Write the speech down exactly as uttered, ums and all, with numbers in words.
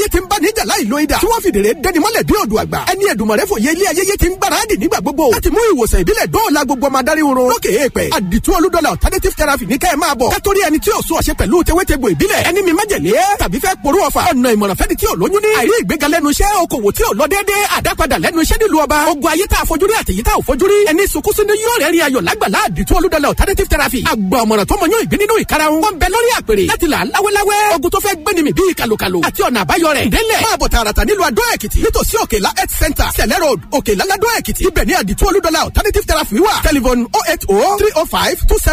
ayé ti ń bá níjà láì lo idà tí wọ́n fìdèrè dẹni mọ́lẹ̀ bí odò àgbà ẹni Èdùmàrè fòye ilé ayẹyẹ ti ń gbáradì nígbà gbogbo láti mú ìwòsàn ìbílẹ̀ dóòlà gbogbo ọmọ adarí oró lókè èèpẹ̀ àdìtú olúdọ́là alternative therapy ní kẹ́ ẹ̀ máa bọ̀ kátórí ẹni tí ò sún ọ̀ṣẹ́ pẹ̀lú tewétegbò ìbílẹ̀ ẹni mi májèlé tàbí fẹ́ porú ọ̀fà ọ̀nà ìmọ̀ràn fẹ́ni tí ò lóyún ní àìrí ìgbéga lẹ́nu iṣẹ́ okòwò tí ò lọ déédéé àdápadà lẹ́nu iṣẹ́ nílùú ọba ogun ayé tá a fojú rí àtẹ̀yí tá ò fojú rí ẹni sunkún sínú yóò rẹ̀ rí ayọ̀ lágbàlá àdìtú olúdọ́là alternative therapy àgbà ọ̀mọ̀ràn tó mọyún ìgbín nínú ìkarahun wọn bẹ lórí àpèrè láti là láwẹ́láwẹ́ ogun tó fẹ́ gbéni mi bíi kàlùkàlù àti ọ̀nà àbáyọ rẹ̀ délẹ̀ máa bọ̀ tààràtà nílùú Adó Èkìtì nítòsí Òkèlá health center Sẹ̀lẹ̀ road Òkèlá ládó Èkìtì ibẹ̀ ní àdìtú olúdọ́là alternative therapy wà telephone oh eight oh three oh five two seven